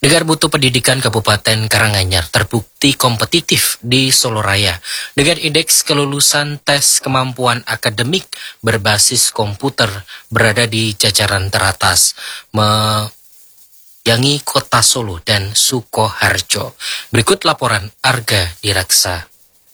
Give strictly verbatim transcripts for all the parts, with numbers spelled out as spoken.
Dengar Mutu Pendidikan Kabupaten Karanganyar terbukti kompetitif di Solo Raya dengan indeks kelulusan tes kemampuan akademik berbasis komputer berada di jajaran teratas, meyangi Kota Solo dan Sukoharjo. Berikut laporan Arga Diraksa.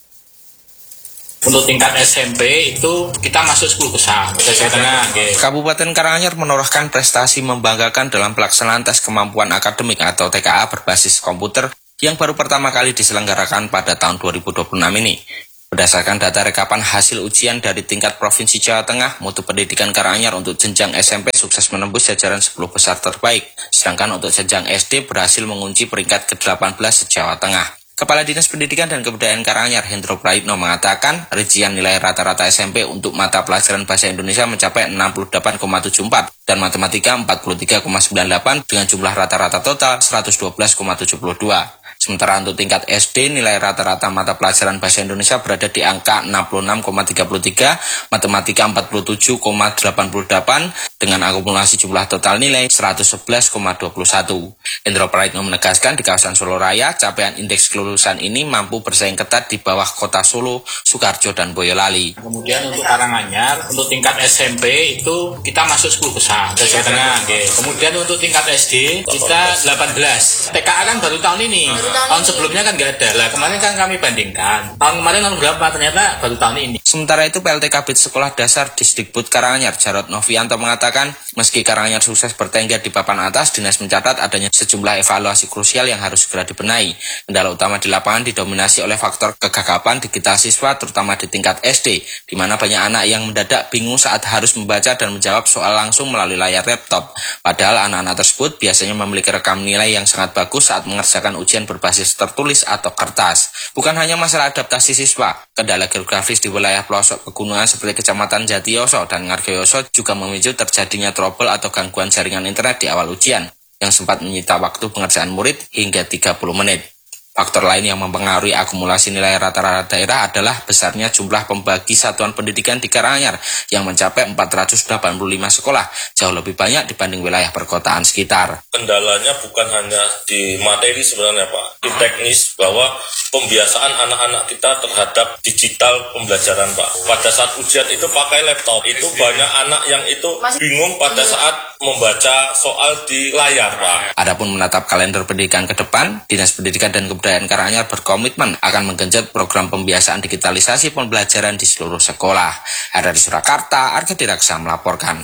Untuk tingkat S M P itu kita masuk sepuluh besar. Jawa Tengah. Okay. Kabupaten Karanganyar menorehkan prestasi membanggakan dalam pelaksanaan tes kemampuan akademik atau T K A berbasis komputer yang baru pertama kali diselenggarakan pada tahun dua ribu dua puluh enam ini. Berdasarkan data rekapan hasil ujian dari tingkat Provinsi Jawa Tengah, Mutu Pendidikan Karanganyar untuk jenjang S M P sukses menembus jajaran sepuluh besar terbaik, sedangkan untuk jenjang S D berhasil mengunci peringkat ke delapan belas se-Jawa Tengah. Kepala Dinas Pendidikan dan Kebudayaan Karanganyar, Hendro Prayitno, mengatakan rincian nilai rata-rata S M P untuk mata pelajaran Bahasa Indonesia mencapai enam puluh delapan koma tujuh empat dan Matematika empat puluh tiga koma sembilan delapan dengan jumlah rata-rata total seratus dua belas koma tujuh dua. Sementara untuk tingkat S D, nilai rata-rata mata pelajaran Bahasa Indonesia berada di angka enam puluh enam koma tiga tiga, Matematika empat puluh tujuh koma delapan delapan, dengan akumulasi jumlah total nilai seratus sebelas koma dua satu. Hendro Prayitno menegaskan di kawasan Solo Raya, capaian indeks kelulusan ini mampu bersaing ketat di bawah Kota Solo, Sukoharjo, dan Boyolali. Kemudian untuk Karanganyar, untuk tingkat S M P itu kita masuk sepuluh besar. Jawa Tengah. Okay. Kemudian untuk tingkat S D kita delapan belas. T K A kan baru tahun ini. Tahun sebelumnya kan nggak ada. Lah kemarin kan kami bandingkan. Tahun kemarin tahun berapa, ternyata baru tahun ini. Sementara itu P L T Kabid Sekolah Dasar Disdikbud Karanganyar, Jarod Novianto, mengatakan meski Karanganyar sukses bertengger di papan atas, dinas mencatat adanya sejumlah evaluasi krusial yang harus segera dibenahi. Kendala utama di lapangan didominasi oleh faktor kegagapan digital siswa, terutama di tingkat S D, di mana banyak anak yang mendadak bingung saat harus membaca dan menjawab soal langsung melalui layar laptop. Padahal anak-anak tersebut biasanya memiliki rekam nilai yang sangat bagus saat mengerjakan ujian berbasis tertulis atau kertas. Bukan hanya masalah adaptasi siswa, kendala geografis di wilayah pelosok pegunungan seperti Kecamatan Jatiyoso dan Ngargoyoso juga memicu terjadinya trouble atau gangguan jaringan internet di awal ujian, yang sempat menyita waktu pengerjaan murid hingga tiga puluh menit. Faktor lain yang mempengaruhi akumulasi nilai rata-rata daerah adalah besarnya jumlah pembagi satuan pendidikan di Karanganyar yang mencapai empat ratus delapan puluh lima sekolah, jauh lebih banyak dibanding wilayah perkotaan sekitar. Kendalanya bukan hanya di materi sebenarnya Pak, di teknis bahwa pembiasaan anak-anak kita terhadap digital pembelajaran Pak. Pada saat ujian itu pakai laptop, itu banyak anak yang itu bingung pada saat membaca soal di layar Pak. Adapun menatap kalender pendidikan ke depan, Dinas Pendidikan dan Kebudayaan Karanganyar berkomitmen akan menggenjot program pembiasaan digitalisasi pembelajaran di seluruh sekolah. Ada di Surakarta, Arga Diraksa melaporkan.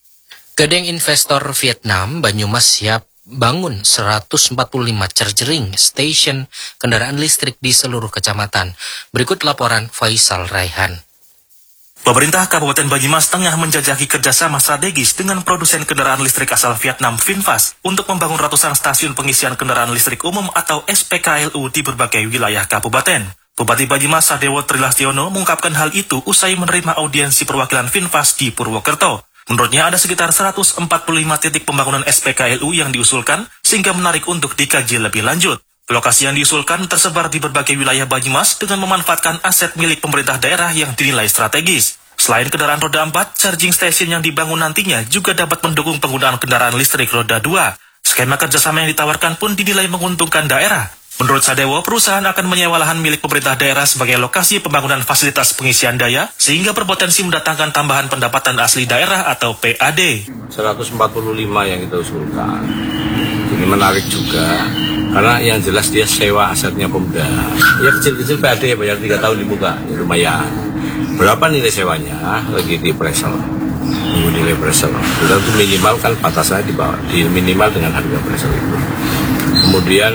Gedeng investor Vietnam Banyumas siap bangun seratus empat puluh lima charging station kendaraan listrik di seluruh kecamatan. Berikut laporan Faisal Raihan. Pemerintah Kabupaten Banyumas tengah menjajaki kerjasama strategis dengan produsen kendaraan listrik asal Vietnam VinFast untuk membangun ratusan stasiun pengisian kendaraan listrik umum atau S P K L U di berbagai wilayah kabupaten. Bupati Banyumas Sadewo Trilastiono mengungkapkan hal itu usai menerima audiensi perwakilan VinFast di Purwokerto. Menurutnya ada sekitar seratus empat puluh lima titik pembangunan S P K L U yang diusulkan sehingga menarik untuk dikaji lebih lanjut. Lokasi yang diusulkan tersebar di berbagai wilayah Banyumas dengan memanfaatkan aset milik pemerintah daerah yang dinilai strategis. Selain kendaraan roda empat, charging station yang dibangun nantinya juga dapat mendukung penggunaan kendaraan listrik roda dua. Skema kerjasama yang ditawarkan pun dinilai menguntungkan daerah. Menurut Sadewo, perusahaan akan menyewa lahan milik pemerintah daerah sebagai lokasi pembangunan fasilitas pengisian daya, sehingga berpotensi mendatangkan tambahan pendapatan asli daerah atau P A D. seratus empat puluh lima yang kita usulkan. Ini menarik juga, karena yang jelas dia sewa asetnya Pemda. Ya kecil-kecil P A D bayar tiga tahun dibuka, ya lumayan. Berapa nilai sewanya? Lagi di appraisal. Nunggu nilai appraisal. Kita tuh minimal kan batasannya di bawah, di minimal dengan harga appraisal itu. Kemudian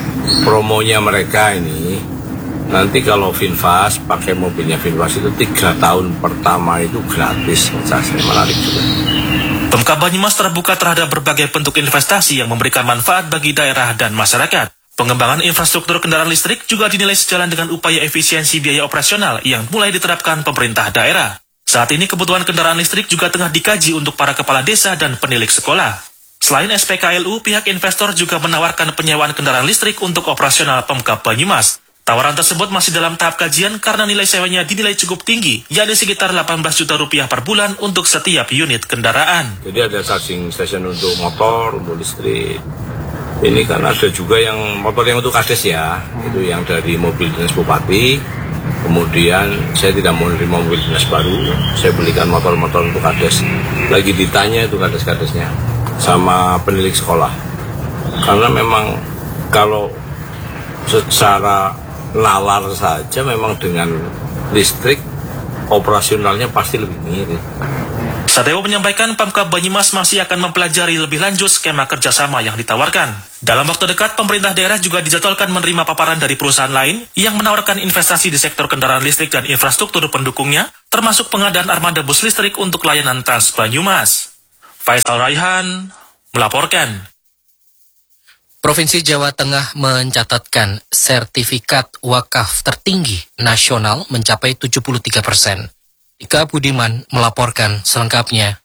promonya mereka ini, nanti kalau VinFast pakai mobilnya VinFast itu tiga tahun pertama itu gratis. Saya menarik juga. Pemkab Banyumas terbuka terhadap berbagai bentuk investasi yang memberikan manfaat bagi daerah dan masyarakat. Pengembangan infrastruktur kendaraan listrik juga dinilai sejalan dengan upaya efisiensi biaya operasional yang mulai diterapkan pemerintah daerah. Saat ini kebutuhan kendaraan listrik juga tengah dikaji untuk para kepala desa dan penilik sekolah. Selain S P K L U, pihak investor juga menawarkan penyewaan kendaraan listrik untuk operasional Pemkab Banyumas. Tawaran tersebut masih dalam tahap kajian karena nilai sewanya dinilai cukup tinggi, yakni sekitar delapan belas juta rupiah per bulan untuk setiap unit kendaraan. Jadi ada charging station untuk motor, untuk listrik. Ini kan ada juga yang motor yang untuk kades ya, itu yang dari mobil dinas bupati. Kemudian saya tidak mau menerima mobil dinas baru, saya belikan motor-motor untuk kades. Lagi ditanya itu kades-kadesnya sama penilik sekolah. Karena memang kalau secara nalar saja memang dengan listrik operasionalnya pasti lebih mirip. Sadewo menyampaikan Pemkab Banyumas masih akan mempelajari lebih lanjut skema kerjasama yang ditawarkan. Dalam waktu dekat, pemerintah daerah juga dijadwalkan menerima paparan dari perusahaan lain yang menawarkan investasi di sektor kendaraan listrik dan infrastruktur pendukungnya, termasuk pengadaan armada bus listrik untuk layanan Trans Banyumas. Faisal Raihan melaporkan. Provinsi Jawa Tengah mencatatkan sertifikat wakaf tertinggi nasional mencapai tujuh puluh tiga persen. Ika Budiman melaporkan selengkapnya.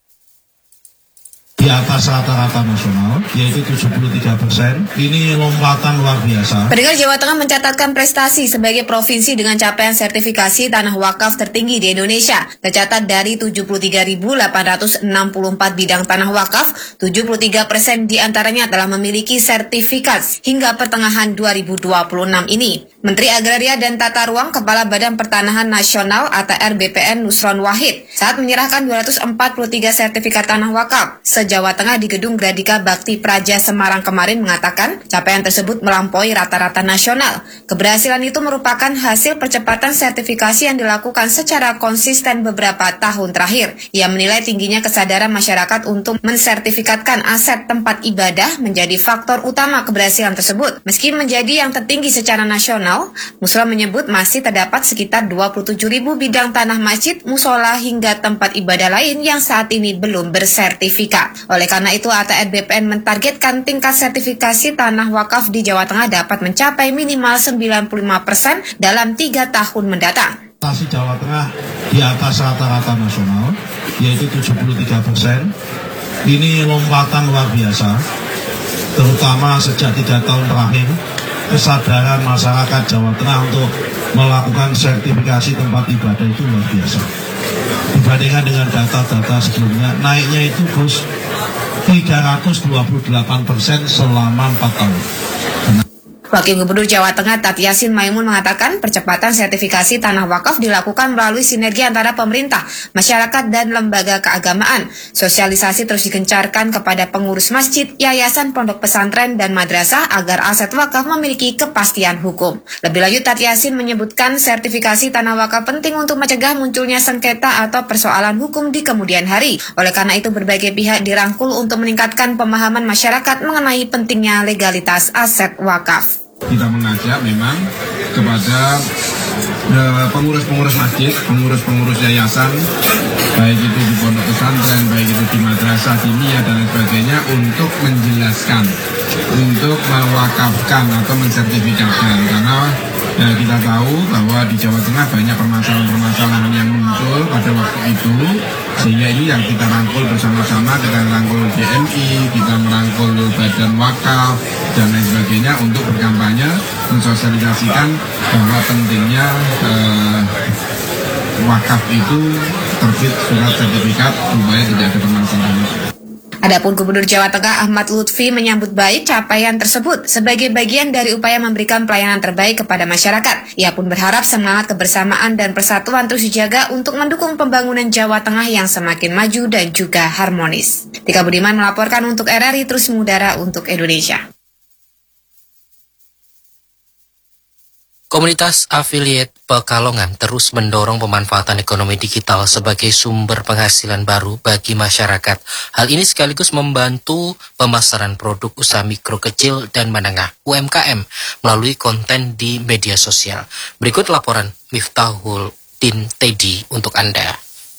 Di atas rata-rata nasional, yaitu tujuh puluh tiga persen. Ini lompatan luar biasa. Pendengar, Jawa Tengah mencatatkan prestasi sebagai provinsi dengan capaian sertifikasi tanah wakaf tertinggi di Indonesia. Tercatat dari tujuh puluh tiga ribu delapan ratus enam puluh empat bidang tanah wakaf, tujuh puluh tiga persen diantaranya telah memiliki sertifikat hingga pertengahan dua ribu dua puluh enam ini. Menteri Agraria dan Tata Ruang Kepala Badan Pertanahan Nasional A T R B P N Nusron Wahid saat menyerahkan dua ratus empat puluh tiga sertifikat tanah wakaf se-Jawa Tengah di Gedung Gradika Bakti Praja Semarang kemarin mengatakan capaian tersebut melampaui rata-rata nasional. Keberhasilan itu merupakan hasil percepatan sertifikasi yang dilakukan secara konsisten beberapa tahun terakhir. Ia menilai tingginya kesadaran masyarakat untuk mensertifikatkan aset tempat ibadah menjadi faktor utama keberhasilan tersebut. Meski menjadi yang tertinggi secara nasional, Nusron menyebut masih terdapat sekitar dua puluh tujuh ribu bidang tanah masjid, musola hingga tempat ibadah lain yang saat ini belum bersertifikat. Oleh karena itu, A T R B P N mentargetkan tingkat sertifikasi tanah wakaf di Jawa Tengah dapat mencapai minimal sembilan puluh lima persen dalam tiga tahun mendatang. Prestasi Jawa Tengah di atas rata-rata nasional, yaitu tujuh puluh tiga persen. Ini lompatan luar biasa, terutama sejak tiga tahun terakhir. Kesadaran masyarakat Jawa Tengah untuk melakukan sertifikasi tempat ibadah itu luar biasa. Dibandingkan dengan data-data sebelumnya, naiknya itu Gus tiga ratus dua puluh delapan persen selama empat tahun. Wakil Gubernur Jawa Tengah Tat Yassin Maimun mengatakan percepatan sertifikasi tanah wakaf dilakukan melalui sinergi antara pemerintah, masyarakat, dan lembaga keagamaan. Sosialisasi terus digencarkan kepada pengurus masjid, yayasan, pondok pesantren, dan madrasah agar aset wakaf memiliki kepastian hukum. Lebih lanjut, Tat Yassin menyebutkan sertifikasi tanah wakaf penting untuk mencegah munculnya sengketa atau persoalan hukum di kemudian hari. Oleh karena itu, berbagai pihak dirangkul untuk meningkatkan pemahaman masyarakat mengenai pentingnya legalitas aset wakaf. Kita mengajak memang kepada uh, pengurus-pengurus masjid, pengurus-pengurus yayasan, baik itu di pondok pesantren, baik itu di madrasah, diniyah dan lain sebagainya, untuk menjelaskan, untuk mewakafkan atau mensertifikatkan. Karena ya, kita tahu bahwa di Jawa Tengah banyak permasalahan-permasalahan yang muncul pada waktu itu, sehingga ini yang kita rangkul bersama-sama, kita rangkul D M I, kita merangkul Badan Wakaf dan lain sebagainya untuk berkampanye mensosialisasikan bahwa pentingnya eh, wakaf itu terbit surat sertifikat supaya tidak ada permasalahan. Adapun Gubernur Jawa Tengah Ahmad Lutfi menyambut baik capaian tersebut sebagai bagian dari upaya memberikan pelayanan terbaik kepada masyarakat. Ia pun berharap semangat kebersamaan dan persatuan terus dijaga untuk mendukung pembangunan Jawa Tengah yang semakin maju dan juga harmonis. Tika Budiman melaporkan untuk R R I Terus Mengudara untuk Indonesia. Komunitas Affiliate Pekalongan terus mendorong pemanfaatan ekonomi digital sebagai sumber penghasilan baru bagi masyarakat. Hal ini sekaligus membantu pemasaran produk usaha mikro kecil dan menengah U M K M melalui konten di media sosial. Berikut laporan Miftahul Din Teddy untuk Anda.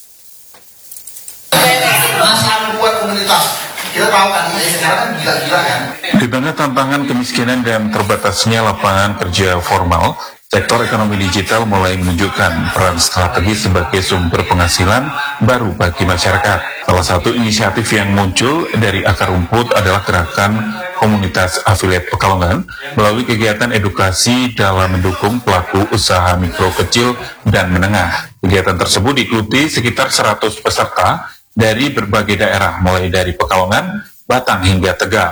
Masalah buat komunitas. Kita tahu kan, sekarang kan gila-gila kan. Di tengah tantangan kemiskinan dan terbatasnya lapangan kerja formal, sektor ekonomi digital mulai menunjukkan peran strategis sebagai sumber penghasilan baru bagi masyarakat. Salah satu inisiatif yang muncul dari akar rumput adalah gerakan komunitas Affiliate Pekalongan melalui kegiatan edukasi dalam mendukung pelaku usaha mikro kecil dan menengah. Kegiatan tersebut diikuti sekitar seratus peserta dari berbagai daerah, mulai dari Pekalongan, Batang hingga Tegal.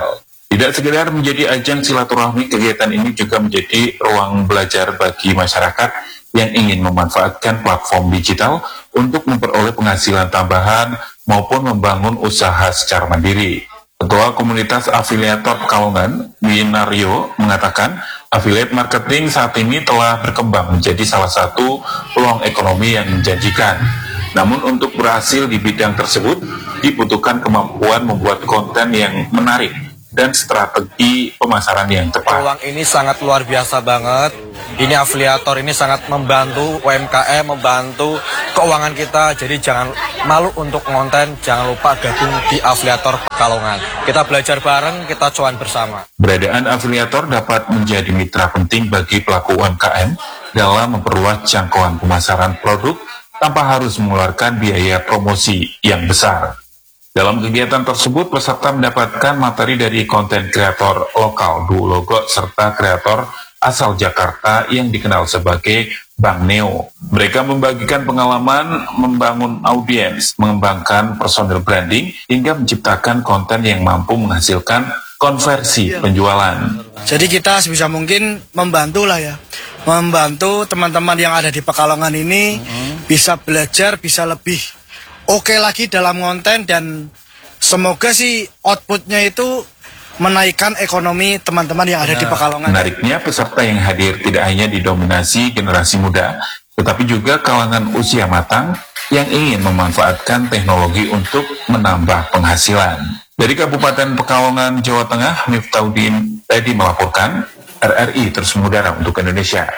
Tidak sekedar menjadi ajang silaturahmi, kegiatan ini juga menjadi ruang belajar bagi masyarakat yang ingin memanfaatkan platform digital untuk memperoleh penghasilan tambahan maupun membangun usaha secara mandiri. Ketua Komunitas Afiliator Pekalongan, Winario, mengatakan affiliate marketing saat ini telah berkembang menjadi salah satu peluang ekonomi yang menjanjikan. Namun untuk berhasil di bidang tersebut, dibutuhkan kemampuan membuat konten yang menarik dan strategi pemasaran yang tepat. Peluang ini sangat luar biasa banget. Ini afiliator ini sangat membantu U M K M, membantu keuangan kita. Jadi jangan malu untuk konten, jangan lupa gabung di Afiliator Pekalongan. Kita belajar bareng, kita cuan bersama. Beradaan afiliator dapat menjadi mitra penting bagi pelaku U M K M dalam memperluas jangkauan pemasaran produk tanpa harus mengeluarkan biaya promosi yang besar. Dalam kegiatan tersebut, peserta mendapatkan materi dari konten kreator lokal Duologo serta kreator asal Jakarta yang dikenal sebagai Bang Neo. Mereka membagikan pengalaman membangun audiens, mengembangkan personal branding, hingga menciptakan konten yang mampu menghasilkan konversi penjualan. Jadi kita sebisa mungkin membantu lah ya, membantu teman-teman yang ada di Pekalongan ini mm-hmm. bisa belajar, bisa lebih oke okay lagi dalam konten, dan semoga sih outputnya itu menaikkan ekonomi teman-teman yang ada nah, di Pekalongan. Menariknya, peserta yang hadir tidak hanya didominasi generasi muda, tetapi juga kalangan usia matang yang ingin memanfaatkan teknologi untuk menambah penghasilan. Dari Kabupaten Pekalongan, Jawa Tengah, Miftaudin Teddy melaporkan, R R I terus mengudara untuk Indonesia.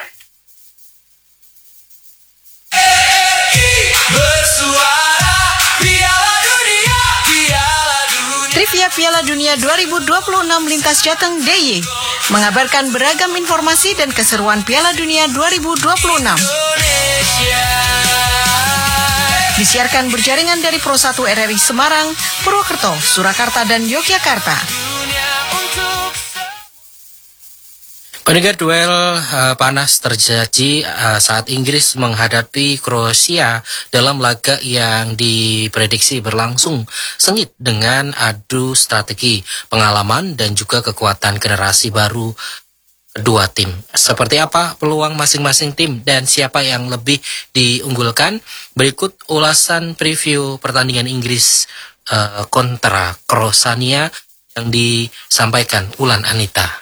Trivia Piala Dunia dua ribu dua puluh enam Lintas Jateng D I Y mengabarkan beragam informasi dan keseruan Piala Dunia dua ribu dua puluh enam. Disiarkan berjaringan dari Pro satu R R I Semarang, Purwokerto, Surakarta, dan Yogyakarta. Pendengar, duel uh, panas terjadi uh, saat Inggris menghadapi Kroasia dalam laga yang diprediksi berlangsung sengit dengan adu strategi, pengalaman, dan juga kekuatan generasi baru dua tim. Seperti apa peluang masing-masing tim dan siapa yang lebih diunggulkan? Berikut ulasan preview pertandingan Inggris uh, kontra Kroasia yang disampaikan Ulan Anita.